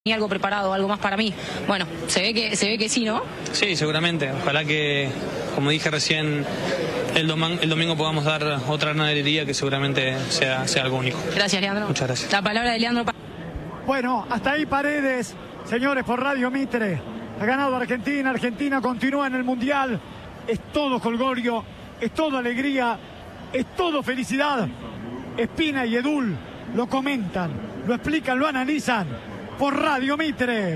¿Tenía algo preparado, algo más para mí? Bueno, se ve que sí, ¿no? Sí, seguramente. Ojalá que, como dije recién, el domingo podamos dar otra gran alegría que seguramente sea algo único. Gracias, Leandro. Muchas gracias. La palabra de Leandro. Bueno, hasta ahí Paredes, señores, por Radio Mitre. Ha ganado Argentina, Argentina continúa en el Mundial. Es todo jolgorio, es todo alegría, es todo felicidad. Espina y Edul lo comentan, lo explican, lo analizan por Radio Mitre.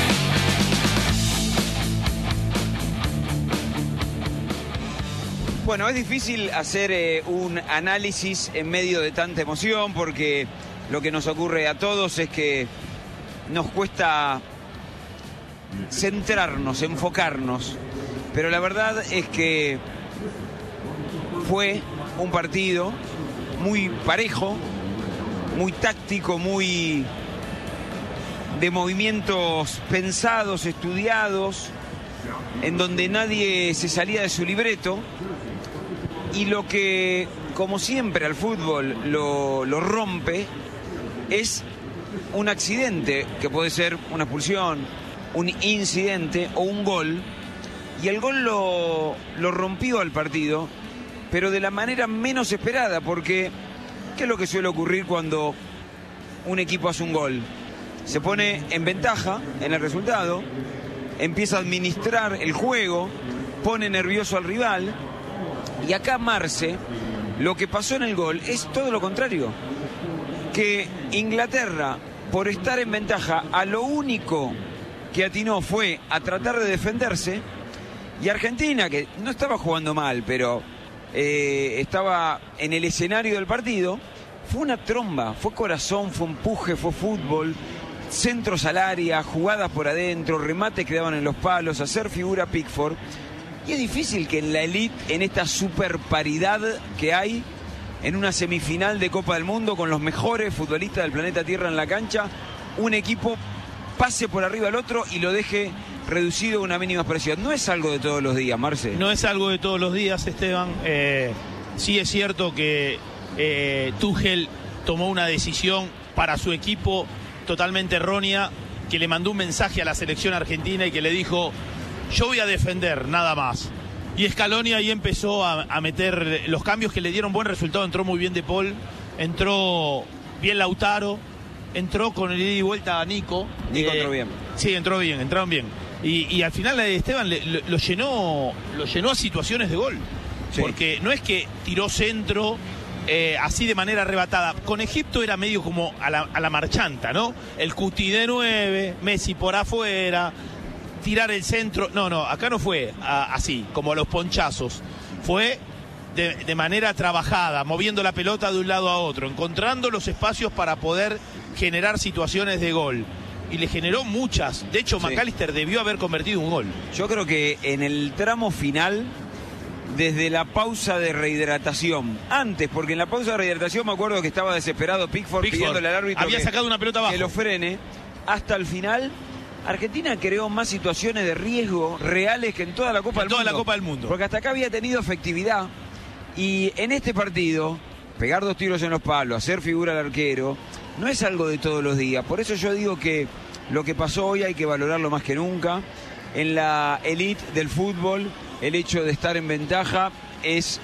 Bueno, es difícil hacer un análisis en medio de tanta emoción porque lo que nos ocurre a todos es que nos cuesta centrarnos, enfocarnos. Pero la verdad es que fue un partido muy parejo, muy táctico, muy de movimientos pensados, estudiados, en donde nadie se salía de su libreto. Y lo que, como siempre, al fútbol lo rompe es un accidente, que puede ser una expulsión, un incidente o un gol. Y el gol lo rompió al partido, pero de la manera menos esperada, porque ¿qué es lo que suele ocurrir cuando un equipo hace un gol? Se pone en ventaja en el resultado, empieza a administrar el juego, pone nervioso al rival. Y acá Marce, lo que pasó en el gol es todo lo contrario. Que Inglaterra, por estar en ventaja, a lo único que atinó fue a tratar de defenderse. Y Argentina, que no estaba jugando mal, pero estaba en el escenario del partido, fue una tromba, fue corazón, fue empuje, fue fútbol, centros al área, jugadas por adentro, remates que daban en los palos, hacer figura Pickford. Y es difícil que en la elite, en esta super paridad que hay, en una semifinal de Copa del Mundo con los mejores futbolistas del planeta Tierra en la cancha, un equipo pase por arriba al otro y lo deje reducido a una mínima expresión. No es algo de todos los días, Marce. No es algo de todos los días, Esteban. Sí es cierto que Tuchel tomó una decisión para su equipo totalmente errónea, que le mandó un mensaje a la selección argentina y que le dijo: yo voy a defender, nada más. Y Scaloni ahí empezó a meter los cambios que le dieron buen resultado. Entró muy bien De Paul, entró bien Lautaro, entró con el ida y vuelta a Nico. Nico entró bien. Sí, entraron bien. Y al final Esteban lo llenó a situaciones de gol. Sí. Porque no es que tiró centro así de manera arrebatada. Con Egipto era medio como a la marchanta, ¿no? El Cuti de 9, Messi por afuera, tirar el centro. No, acá no fue así, como a los ponchazos. Fue de manera trabajada, moviendo la pelota de un lado a otro, encontrando los espacios para poder generar situaciones de gol. Y le generó muchas. De hecho, sí. McAllister debió haber convertido un gol. Yo creo que en el tramo final, desde la pausa de rehidratación, antes, porque en la pausa de rehidratación me acuerdo que estaba desesperado Pickford pidiéndole al árbitro había sacado una pelota abajo, que lo frene, hasta el final. Argentina creó más situaciones de riesgo reales que en toda la Copa del Mundo. Porque hasta acá había tenido efectividad. Y en este partido, pegar 2 tiros en los palos, hacer figura al arquero, no es algo de todos los días. Por eso yo digo que lo que pasó hoy hay que valorarlo más que nunca. En la elite del fútbol, el hecho de estar en ventaja es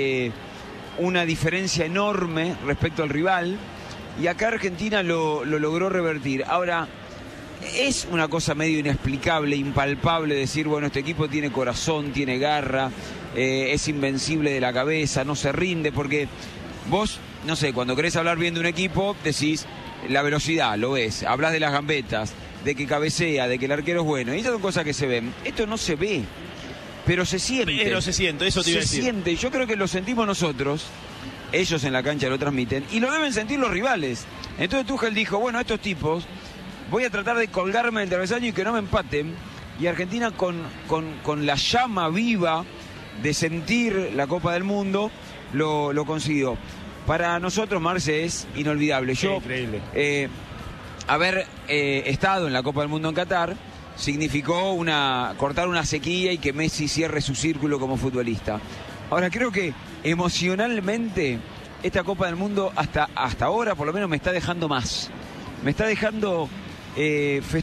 una diferencia enorme respecto al rival. Y acá Argentina lo logró revertir. Ahora, es una cosa medio inexplicable, impalpable decir, bueno, este equipo tiene corazón, tiene garra, es invencible de la cabeza, no se rinde, porque vos, no sé, cuando querés hablar bien de un equipo, decís la velocidad, lo ves, hablas de las gambetas, de que cabecea, de que el arquero es bueno, y esas son cosas que se ven. Esto no se ve, pero se siente. Eso te iba a decir. Se siente, y yo creo que lo sentimos nosotros, ellos en la cancha lo transmiten, y lo deben sentir los rivales. Entonces Tuchel dijo, bueno, estos tipos, voy a tratar de colgarme del travesaño y que no me empaten. Y Argentina con la llama viva de sentir la Copa del Mundo lo consiguió. Para nosotros, Marce, es inolvidable. Yo, increíble. Haber estado en la Copa del Mundo en Qatar significó cortar una sequía y que Messi cierre su círculo como futbolista. Ahora, creo que emocionalmente esta Copa del Mundo hasta ahora por lo menos me está dejando más. Me está dejando